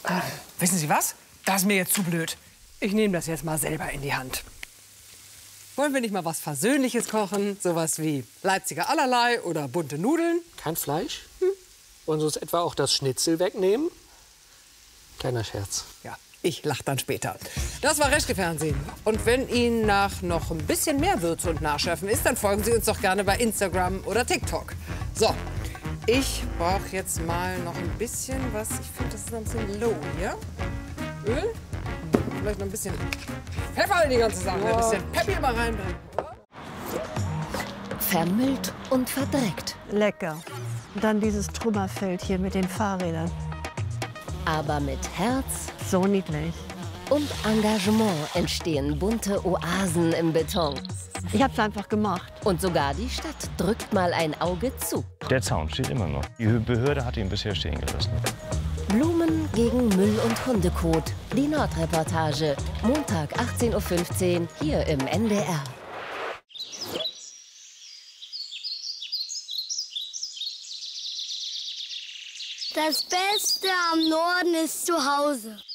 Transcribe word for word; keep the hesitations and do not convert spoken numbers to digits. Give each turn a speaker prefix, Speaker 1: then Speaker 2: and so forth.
Speaker 1: Wissen Sie was? Das ist mir jetzt zu blöd. Ich nehme das jetzt mal selber in die Hand. Wollen wir nicht mal was Versöhnliches kochen? Sowas wie Leipziger Allerlei oder bunte Nudeln?
Speaker 2: Kein Fleisch? Hm? Wollen Sie uns etwa auch das Schnitzel wegnehmen? Kleiner Scherz.
Speaker 1: Ja, ich lach dann später. Das war Rechte-Fernsehen. Und wenn Ihnen nach noch ein bisschen mehr Würze und Nachschärfen ist, dann folgen Sie uns doch gerne bei Instagram oder TikTok. So, ich brauche jetzt mal noch ein bisschen was. Ich finde, das ist noch ein bisschen low hier. Öl. Vielleicht noch ein bisschen Pfeffer in die ganze Sache. Ein bisschen Peppi mal reinbringen.
Speaker 3: Vermüllt und verdreckt.
Speaker 4: Lecker. Und dann dieses Trümmerfeld hier mit den Fahrrädern.
Speaker 3: Aber mit Herz
Speaker 4: So niedlich.
Speaker 3: und Engagement entstehen bunte Oasen im Beton.
Speaker 4: Ich hab's einfach gemacht.
Speaker 3: Und sogar die Stadt drückt mal ein Auge zu.
Speaker 5: Der Zaun steht immer noch. Die Behörde hat ihn bisher stehen gelassen.
Speaker 3: Blumen gegen Müll und Hundekot. Die Nordreportage. Montag achtzehn Uhr fünfzehn hier im N D R.
Speaker 6: Das Beste am Norden ist zu Hause.